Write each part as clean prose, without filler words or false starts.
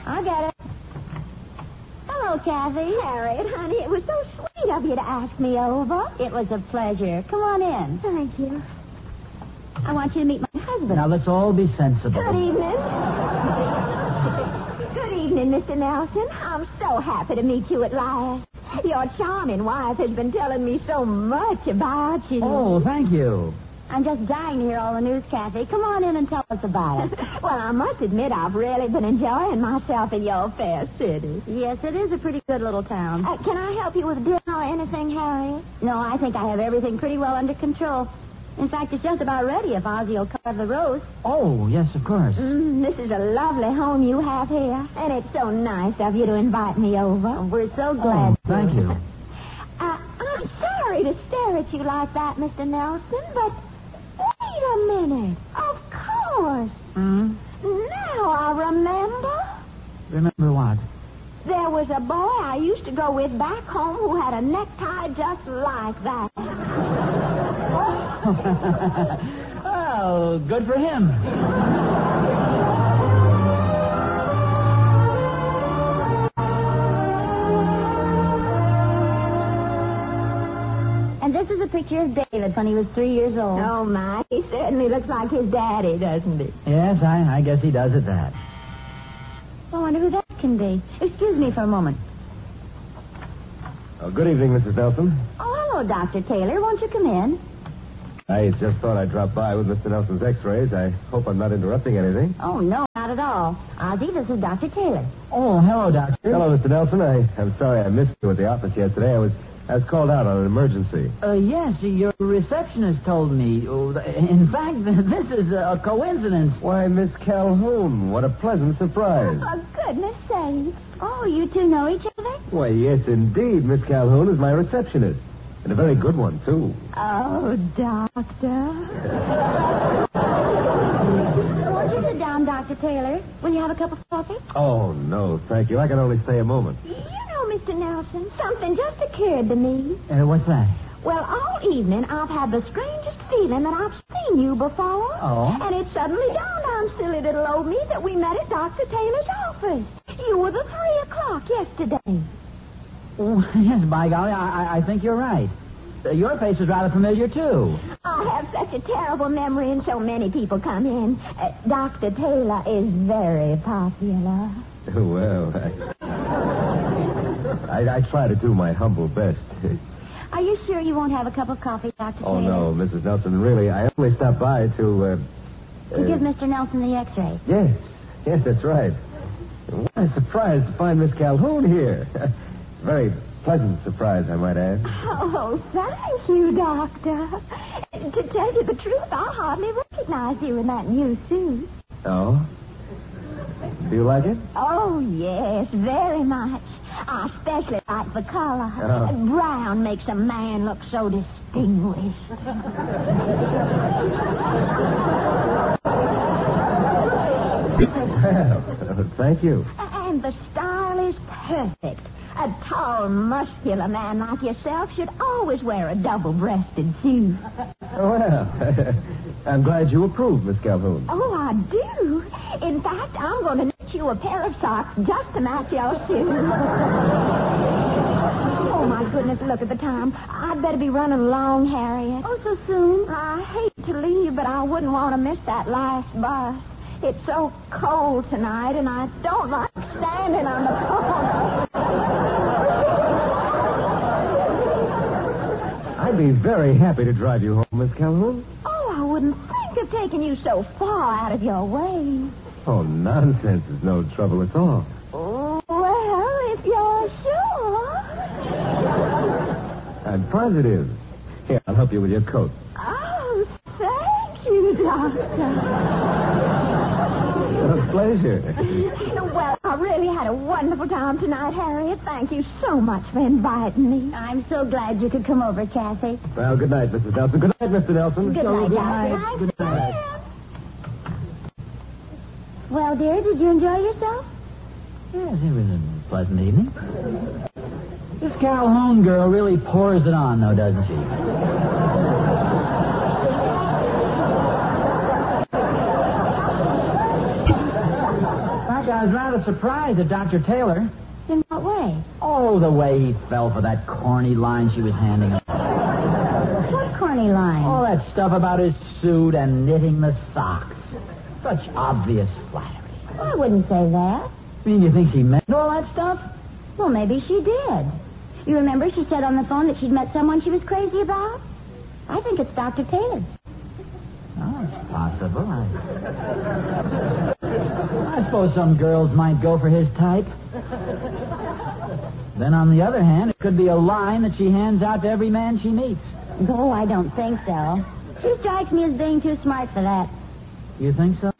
I get it. Hello, Kathy. Harriet, honey, it was so sweet of you to ask me over. It was a pleasure. Come on in. Thank you. I want you to meet my husband. Now, let's all be sensible. Good evening. Good evening, Mr. Nelson. I'm so happy to meet you at last. Your charming wife has been telling me so much about you. Oh, thank you. I'm just dying to hear all the news, Kathy. Come on in and tell us about it. Well, I must admit I've really been enjoying myself in your fair city. Yes, it is a pretty good little town. Can I help you with dinner or anything, Harriet? No, I think I have everything pretty well under control. In fact, it's just about ready if Ozzy will carve the roast. Oh, yes, of course. This is a lovely home you have here, and it's so nice of you to invite me over. We're so glad. Thank you. I'm sorry to stare at you like that, Mr. Nelson, but wait a minute. Of course. Now I remember. Remember what? There was a boy I used to go with back home who had a necktie just like that. Oh, good for him. And this is a picture of David when he was 3 years old. Oh, my. He certainly looks like his daddy, doesn't he? Yes, I guess he does at that. I wonder who that can be. Excuse me for a moment. Oh, good evening, Mrs. Nelson. Oh, hello, Dr. Taylor. Won't you come in? I just thought I'd drop by with Mr. Nelson's x-rays. I hope I'm not interrupting anything. Oh, no, not at all. Ozzy, this is Dr. Taylor. Oh, hello, Doctor. Hello, Mr. Nelson. I'm sorry I missed you at the office yesterday. I was called out on an emergency. Yes, your receptionist told me. Oh, in fact, this is a coincidence. Why, Miss Calhoun, what a pleasant surprise. For goodness sake. Oh, you two know each other? Why, yes, indeed. Miss Calhoun is my receptionist. And a very good one, too. Oh, Doctor. Won't you sit down, Dr. Taylor? Will you have a cup of coffee? Oh, no, thank you. I can only stay a moment. You know, Mr. Nelson, something just occurred to me. What's that? Well, all evening I've had the strangest feeling that I've seen you before. Oh? And it suddenly dawned on silly little old me that we met at Dr. Taylor's office. You were the 3 o'clock yesterday. Oh, yes, by golly, I think you're right. Your face is rather familiar, too. I have such a terrible memory, and so many people come in. Dr. Taylor is very popular. Well, I try to do my humble best. Are you sure you won't have a cup of coffee, Dr. Oh, Taylor? no, Mrs. Nelson, really, I only stopped by to give Mr. Nelson the x-ray. Yes, that's right. What a surprise to find Miss Calhoun here. Very pleasant surprise, I might add. Oh, thank you, Doctor. To tell you the truth, I hardly recognize you in that new suit. Oh? Do you like it? Oh, yes, very much. I especially like the color. Oh. Brown makes a man look so distinguished. Well, thank you. And the style is perfect. A tall, muscular man like yourself should always wear a double-breasted suit. Well, I'm glad you approve, Miss Calhoun. Oh, I do. In fact, I'm going to knit you a pair of socks just to match your suit. Oh, my goodness, look at the time. I'd better be running along, Harriet. Oh, so soon? I hate to leave, but I wouldn't want to miss that last bus. It's so cold tonight, and I don't like standing on the corner. I'd be very happy to drive you home, Miss Calhoun. Oh, I wouldn't think of taking you so far out of your way. Oh, nonsense. There's no trouble at all. Well, if you're sure. I'm positive. Here, I'll help you with your coat. Oh, thank you, Doctor. A pleasure. Well, I really had a wonderful time tonight, Harriet. Thank you so much for inviting me. I'm so glad you could come over, Kathy. Well, good night, Mrs. Nelson. Good night, Mr. Nelson. Good night, good Doctor. night. Good night. Well, dear, did you enjoy yourself? Yes, it was a pleasant evening. This Calhoun girl really pours it on, though, doesn't she? Doc, I was rather surprised at Dr. Taylor. In what way? Oh, the way he fell for that corny line she was handing him. What corny line? All that stuff about his suit and knitting the socks. Such obvious flattery. I wouldn't say that. I mean, you think she meant all that stuff? Well, maybe she did. You remember she said on the phone that she'd met someone she was crazy about? I think it's Dr. Taylor. Oh, it's possible. I suppose some girls might go for his type. Then, on the other hand, it could be a line that she hands out to every man she meets. No, I don't think so. She strikes me as being too smart for that. You think so?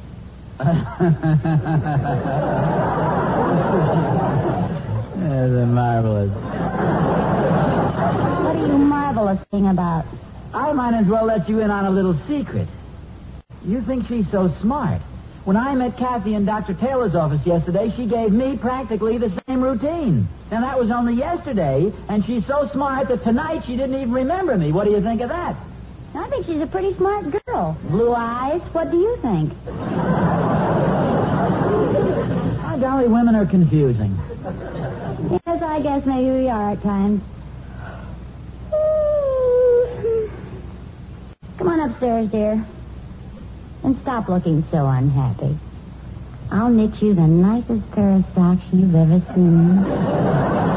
That's marvelous. What are you marvelousing about? I might as well let you in on a little secret. You think she's so smart. When I met Kathy in Dr. Taylor's office yesterday, she gave me practically the same routine. And that was only yesterday, and she's so smart that tonight she didn't even remember me. What do you think of that? I think she's a pretty smart girl. Blue eyes. What do you think? By golly, women are confusing. Yes, I guess maybe we are at times. Come on upstairs, dear. And stop looking so unhappy. I'll knit you the nicest pair of socks you've ever seen.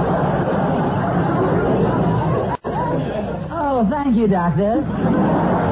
Oh, thank you, Doctor.